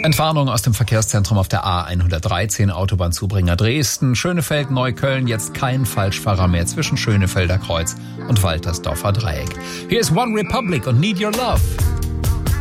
Entwarnung aus dem Verkehrszentrum auf der A113 Autobahnzubringer Dresden. Schönefeld, Neukölln, jetzt kein Falschfahrer mehr zwischen Schönefelder Kreuz und Waltersdorfer Dreieck. Hier ist One Republic und Need Your Love.